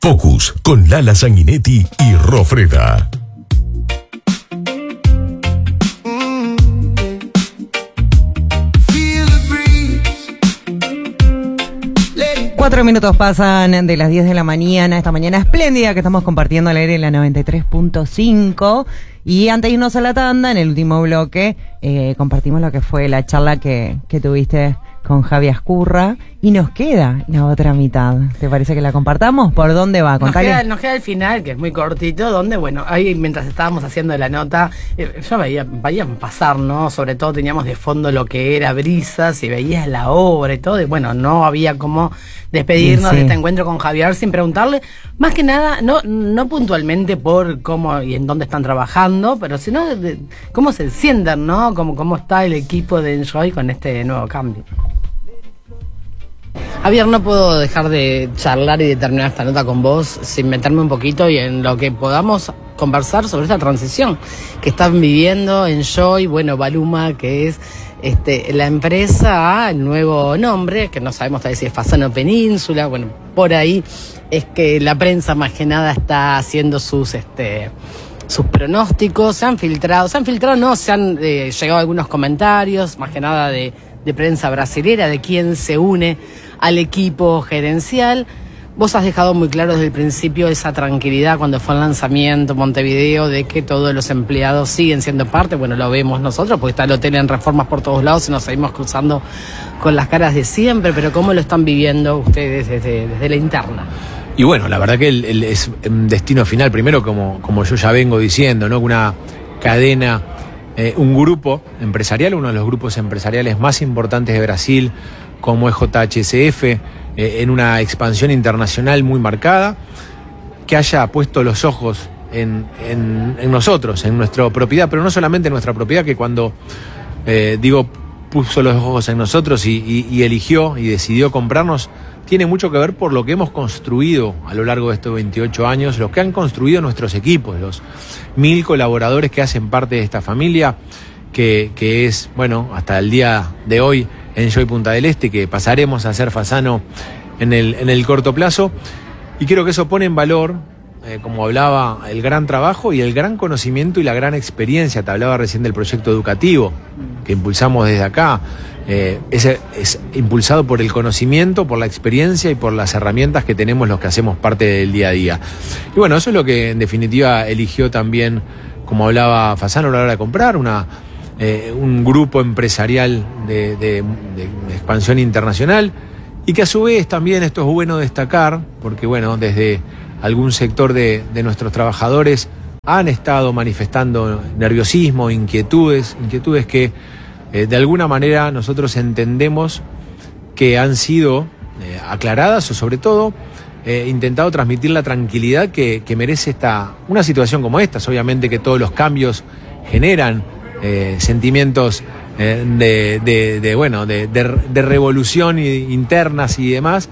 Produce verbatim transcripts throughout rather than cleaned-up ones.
Focus con Lala Sanguinetti y Rofreda. Cuatro minutos pasan de las diez de la mañana, esta mañana espléndida que estamos compartiendo al aire en la noventa y tres punto cinco. Y antes de irnos a la tanda, en el último bloque, eh, compartimos lo que fue la charla que, que tuviste con Javi Ascurra. Y nos queda la otra mitad. ¿Te parece que la compartamos? ¿Por dónde va? Nos queda, nos queda el final, que es muy cortito, donde, bueno, ahí mientras estábamos haciendo la nota, eh, yo veía, veían pasar, ¿no? Sobre todo teníamos de fondo lo que era Brisas y veías la obra y todo. Y bueno, no había como despedirnos sí. de este encuentro con Javier sin preguntarle, más que nada, no, no puntualmente por cómo y en dónde están trabajando, pero sino de, de cómo se sienten, ¿no? Cómo, cómo está el equipo de Enjoy con este nuevo cambio. Javier, no puedo dejar de charlar y de terminar esta nota con vos sin meterme un poquito y en lo que podamos conversar sobre esta transición que están viviendo Enjoy, bueno, Baluma, que es este, la empresa, el nuevo nombre, que no sabemos todavía si es Fasano Península, bueno, por ahí es que la prensa más que nada está haciendo sus este sus pronósticos, se han filtrado, se han filtrado, no, se han eh, llegado algunos comentarios, más que nada de, de prensa brasilera, de quién se une al equipo gerencial. Vos has dejado muy claro desde el principio esa tranquilidad cuando fue el lanzamiento Montevideo de que todos los empleados siguen siendo parte. Bueno, lo vemos nosotros porque está el hotel en reformas por todos lados y nos seguimos cruzando con las caras de siempre, pero ¿cómo lo están viviendo ustedes desde, desde la interna? Y bueno, la verdad que el, el, es un destino final, primero como, como yo ya vengo diciendo, ¿no? Una cadena, eh, un grupo empresarial, uno de los grupos empresariales más importantes de Brasil, como es J H S F, eh, en una expansión internacional muy marcada, que haya puesto los ojos en, en, en nosotros, en nuestra propiedad, pero no solamente en nuestra propiedad, que cuando eh, digo puso los ojos en nosotros y, y, y eligió y decidió comprarnos, tiene mucho que ver por lo que hemos construido a lo largo de estos veintiocho años, lo que han construido nuestros equipos, los mil colaboradores que hacen parte de esta familia, que, que es, bueno, hasta el día de hoy, Enjoy Punta del Este, que pasaremos a ser Fasano en el, en el corto plazo. Y creo que eso pone en valor, eh, como hablaba, el gran trabajo y el gran conocimiento y la gran experiencia. Te hablaba recién del proyecto educativo que impulsamos desde acá. Eh, es, es impulsado por el conocimiento, por la experiencia y por las herramientas que tenemos los que hacemos parte del día a día. Y bueno, eso es lo que en definitiva eligió también, como hablaba Fasano a la hora de comprar, una, eh, un grupo empresarial de, de, de expansión internacional, y que a su vez también esto es bueno destacar, porque bueno, desde algún sector de, de nuestros trabajadores han estado manifestando nerviosismo, inquietudes, inquietudes que Eh, de alguna manera nosotros entendemos que han sido eh, aclaradas, o sobre todo eh, intentado transmitir la tranquilidad que, que merece esta, una situación como esta. Obviamente que todos los cambios generan eh, sentimientos eh, de, de, de, bueno, de, de, de revolución internas y demás.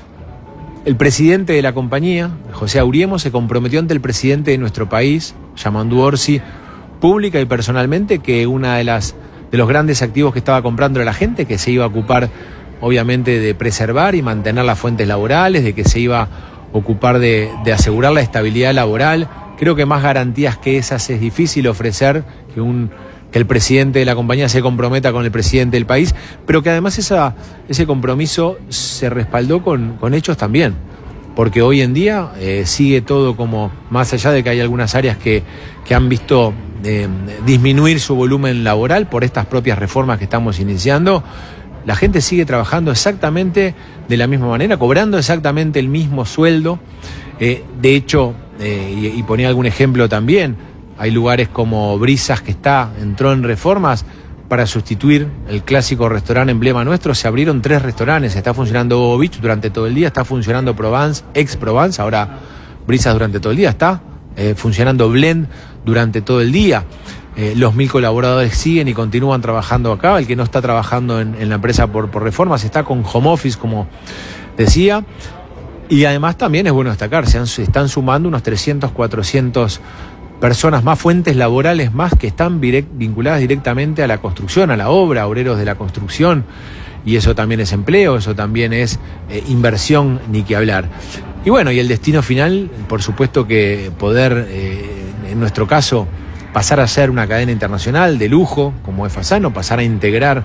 El presidente de la compañía, José Auriemo, se comprometió ante el presidente de nuestro país, Yamandu Orsi, pública y personalmente, que una de las de los grandes activos que estaba comprando la gente, que se iba a ocupar obviamente de preservar y mantener las fuentes laborales, de que se iba a ocupar de, de asegurar la estabilidad laboral. Creo que más garantías que esas es difícil ofrecer, que, un, que el presidente de la compañía se comprometa con el presidente del país, pero que además esa, ese compromiso se respaldó con, con hechos también, porque hoy en día eh, sigue todo como, más allá de que hay algunas áreas que, que han visto Eh, disminuir su volumen laboral por estas propias reformas que estamos iniciando, la gente sigue trabajando exactamente de la misma manera, cobrando exactamente el mismo sueldo. Eh, de hecho, eh, y, y ponía algún ejemplo también, hay lugares como Brisas, que está entró en reformas para sustituir el clásico restaurante emblema nuestro. Se abrieron tres restaurantes, está funcionando Bobo Beach durante todo el día, está funcionando Provence, ex Provence, ahora Brisas durante todo el día, está eh, funcionando Blend durante todo el día. Eh, los mil colaboradores siguen y continúan trabajando acá. El que no está trabajando en, en la empresa por, por reformas está con home office, como decía. Y además también es bueno destacar, se, han, se están sumando unos trescientos, cuatrocientos personas más, fuentes laborales más, que están direct, vinculadas directamente a la construcción, a la obra, obreros de la construcción. Y eso también es empleo, eso también es eh, inversión, ni que hablar. y bueno, y el destino final, por supuesto que poder, eh, en nuestro caso, pasar a ser una cadena internacional de lujo, como es Fasano, pasar a integrar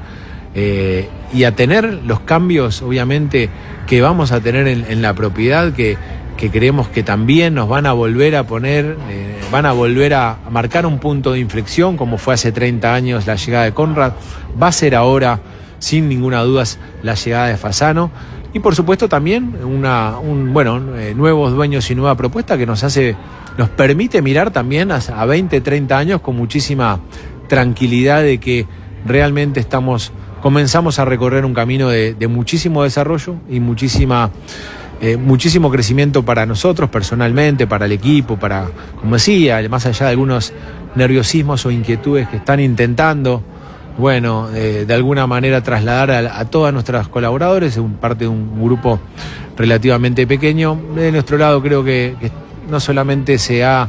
eh, y a tener los cambios, obviamente, que vamos a tener en, en la propiedad, que, que creemos que también nos van a volver a poner, eh, van a volver a, a marcar un punto de inflexión, como fue hace treinta años la llegada de Conrad, va a ser ahora, sin ninguna duda, la llegada de Fasano. Y por supuesto también una, un, bueno, eh, nuevos dueños y nueva propuesta que nos hace, nos permite mirar también a, a veinte, treinta años con muchísima tranquilidad de que realmente estamos, comenzamos a recorrer un camino de, de muchísimo desarrollo y muchísima, eh, muchísimo crecimiento para nosotros personalmente, para el equipo, para, como decía, más allá de algunos nerviosismos o inquietudes que están intentando, bueno, eh, de alguna manera trasladar a, a todas nuestras colaboradores, un, parte de un grupo relativamente pequeño. De nuestro lado creo que, que no solamente se ha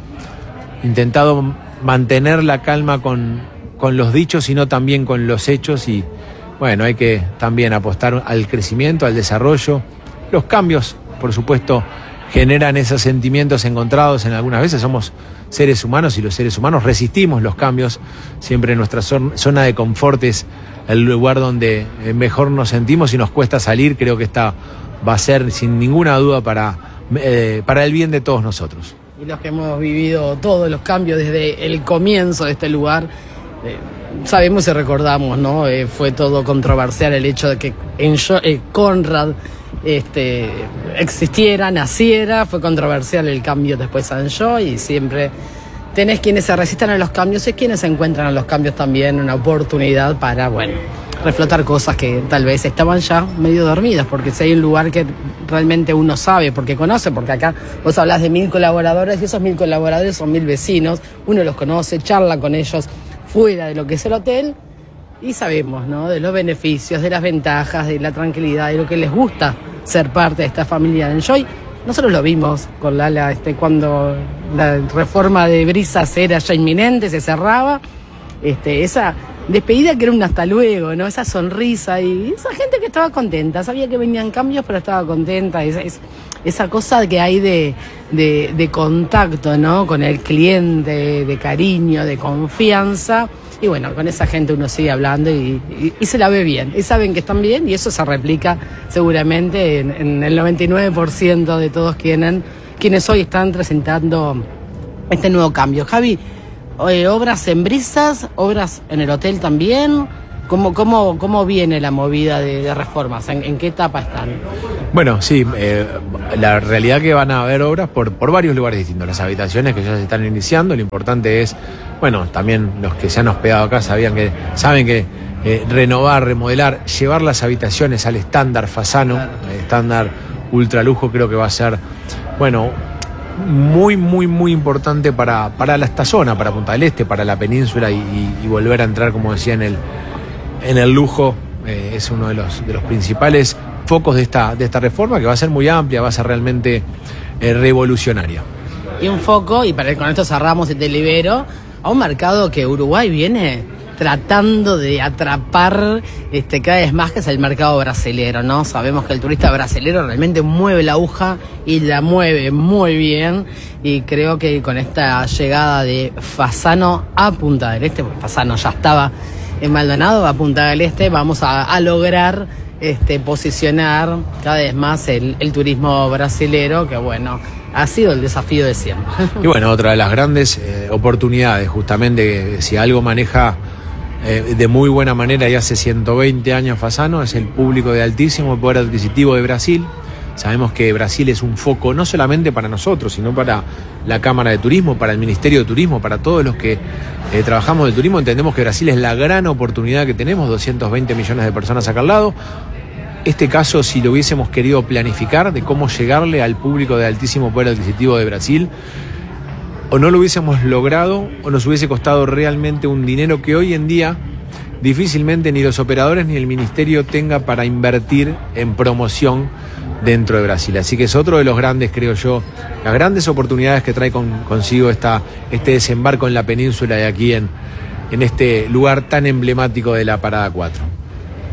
intentado mantener la calma con, con los dichos, sino también con los hechos, y bueno, hay que también apostar al crecimiento, al desarrollo. Los cambios, por supuesto, generan esos sentimientos encontrados. En algunas veces somos seres humanos y los seres humanos resistimos los cambios. Siempre nuestra zona de confort es el lugar donde mejor nos sentimos y nos cuesta salir. Creo que esta va a ser sin ninguna duda para, eh, para el bien de todos nosotros. Y los que hemos vivido todos los cambios desde el comienzo de este lugar, eh, sabemos y recordamos, ¿no? Eh, fue todo controversial el hecho de que en eh, Conrad Este, existiera, naciera, fue controversial el cambio después a Enjoy, y siempre tenés quienes se resistan a los cambios y quienes se encuentran a los cambios también una oportunidad para, bueno, reflotar cosas que tal vez estaban ya medio dormidas, porque si hay un lugar que realmente uno sabe, porque conoce, porque acá vos hablás de mil colaboradores y esos mil colaboradores son mil vecinos, uno los conoce, charla con ellos fuera de lo que es el hotel, y sabemos, ¿no?, de los beneficios, de las ventajas, de la tranquilidad, de lo que les gusta ser parte de esta familia de Enjoy. Nosotros lo vimos con Lala este, cuando la reforma de Brisas era ya inminente, se cerraba, este, esa despedida que era un hasta luego, ¿no?, esa sonrisa y esa gente que estaba contenta, sabía que venían cambios pero estaba contenta, esa, esa cosa que hay de, de, de contacto, ¿no?, con el cliente, de cariño, de confianza. Y bueno, con esa gente uno sigue hablando y, y, y se la ve bien, y saben que están bien, y eso se replica seguramente en, en el noventa y nueve por ciento de todos quienes, quienes hoy están presentando este nuevo cambio. Javi, eh, obras en Brisas, obras en el hotel también. ¿Cómo, cómo, cómo viene la movida de, de reformas? ¿En, ¿En qué etapa están? Bueno, sí, eh, la realidad que van a haber obras por, por varios lugares distintos. Las habitaciones que ya se están iniciando, lo importante es, bueno, también los que se han hospedado acá sabían que, saben que eh, renovar, remodelar, llevar las habitaciones al estándar Fasano, claro, estándar ultralujo, creo que va a ser, bueno, muy, muy, muy importante para, para esta zona, para Punta del Este, para la península, y, y, y volver a entrar, como decía, en el en el lujo. Eh, es uno de los, de los principales focos de esta, de esta reforma, que va a ser muy amplia, va a ser realmente eh, revolucionaria. Y un foco, y para con esto cerramos y te libero, a un mercado que Uruguay viene tratando de atrapar este, cada vez más, que es el mercado brasilero, ¿no? Sabemos que el turista brasilero realmente mueve la aguja y la mueve muy bien, y creo que con esta llegada de Fasano a Punta del Este, porque Fasano ya estaba en Maldonado, a Punta del Este, vamos a, a lograr este, posicionar cada vez más el, el turismo brasilero, que bueno, ha sido el desafío de siempre. Y bueno, otra de las grandes eh, oportunidades, justamente, si algo maneja eh, de muy buena manera y hace ciento veinte años Fasano, es el público de altísimo poder adquisitivo de Brasil. Sabemos que Brasil es un foco no solamente para nosotros, sino para la Cámara de Turismo, para el Ministerio de Turismo, para todos los que eh, trabajamos del turismo. Entendemos que Brasil es la gran oportunidad que tenemos, doscientos veinte millones de personas acá al lado. Este caso, si lo hubiésemos querido planificar de cómo llegarle al público de altísimo poder adquisitivo de Brasil, o no lo hubiésemos logrado, o nos hubiese costado realmente un dinero que hoy en día difícilmente ni los operadores ni el ministerio tenga para invertir en promoción dentro de Brasil. Así que es otro de los grandes, creo yo, las grandes oportunidades que trae con, consigo esta, este desembarco en la península de aquí, en, en este lugar tan emblemático de la Parada cuatro.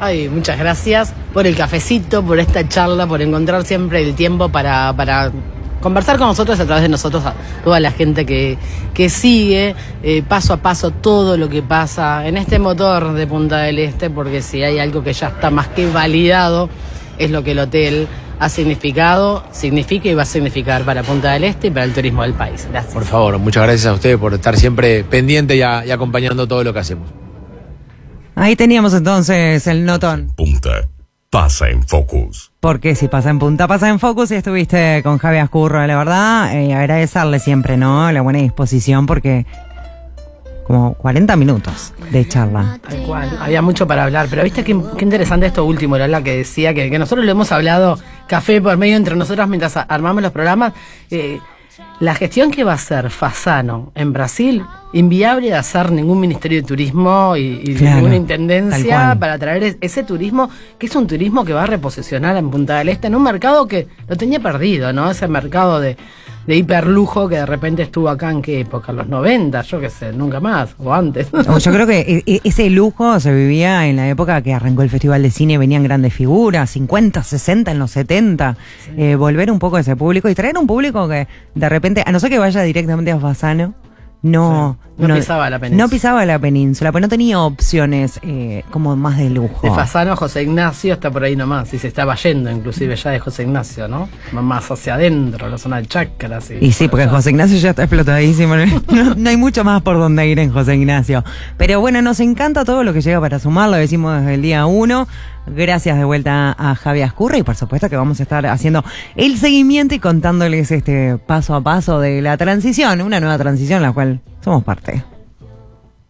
Ay, muchas gracias por el cafecito, por esta charla, por encontrar siempre el tiempo para, para conversar con nosotros, a través de nosotros, a toda la gente que, que sigue eh, paso a paso todo lo que pasa en este motor de Punta del Este, porque si hay algo que ya está más que validado, es lo que el hotel ha significado, significa y va a significar para Punta del Este y para el turismo del país. Gracias. Por favor, muchas gracias a ustedes por estar siempre pendiente y, a, y acompañando todo lo que hacemos. Ahí teníamos entonces el notón. Punta pasa en Focus. Porque si pasa en Punta, pasa en Focus, y estuviste con Javi Ascurro, la verdad, eh, agradecerle siempre, ¿no? La buena disposición, porque como cuarenta minutos de charla. Tal cual, había mucho para hablar, pero viste qué, qué interesante esto último, Lola, que decía que, que nosotros lo hemos hablado café por medio entre nosotras mientras armamos los programas. Eh, la gestión que va a hacer Fasano en Brasil, inviable de hacer ningún ministerio de turismo y, y Claro, ninguna tal intendencia cual. para traer ese turismo, que es un turismo que va a reposicionar en Punta del Este en un mercado que lo tenía perdido, ¿no? Ese mercado de, de hiperlujo que de repente estuvo acá en qué época, en los noventa, yo qué sé, nunca más, o antes. O yo creo que e- e- ese lujo se vivía en la época que arrancó el Festival de Cine, venían grandes figuras, cincuenta, sesenta, en los setenta, sí. eh, volver un poco a ese público y traer un público que de repente, a no ser que vaya directamente a Fasano, no, sí, no pisaba la península. No pisaba la península, pero no tenía opciones eh, como más de lujo. De Fasano, José Ignacio está por ahí nomás, y se estaba yendo inclusive ya de José Ignacio, ¿no? Más hacia adentro, la zona de Chacras. Y, y sí, porque allá. José Ignacio ya está explotadísimo, no, no hay mucho más por donde ir en José Ignacio. Pero bueno, nos encanta todo lo que llega para sumar, lo decimos desde el día uno. Gracias de vuelta a Javi Ascurra, y por supuesto que vamos a estar haciendo el seguimiento y contándoles este paso a paso de la transición, una nueva transición en la cual somos parte.